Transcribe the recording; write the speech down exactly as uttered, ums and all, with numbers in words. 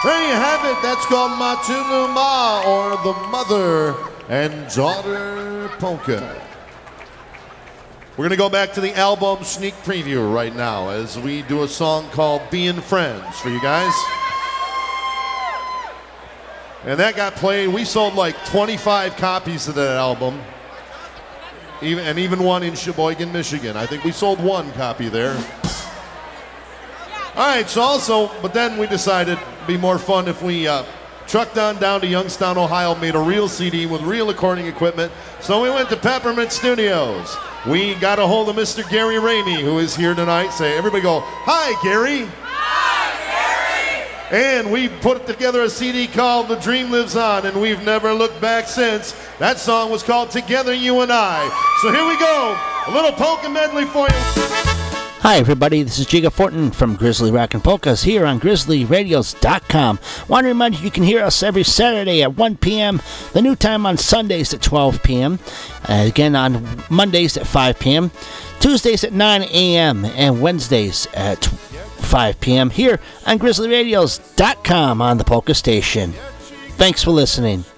There you have it. That's called Matunu Ma, or the Mother and Daughter Polka. We're going to go back to the album sneak preview right now as we do a song called Being Friends for you guys. And that got played. We sold like twenty-five copies of that album, even and even one in Sheboygan, Michigan. I think we sold one copy there. All right, so also, but then we decided it'd be more fun if we uh, trucked on down to Youngstown, Ohio, made a real C D with real recording equipment. So we went to Peppermint Studios. We got a hold of Mister Gary Ramey, who is here tonight. Say, everybody go, hi, Gary. Hi, Gary. And we put together a C D called The Dream Lives On, and we've never looked back since. That song was called Together You and I. So here we go, a little polka medley for you. Hi everybody, this is Jiga Fortin from Grizzly Rockin' Polkas here on Grizzly Radios dot com. Want to remind you you can hear us every Saturday at one p.m., the new time on Sundays at twelve p.m., uh, again on Mondays at five p.m., Tuesdays at nine a.m., and Wednesdays at five p.m. here on Grizzly Radios dot com on the Polka Station. Thanks for listening.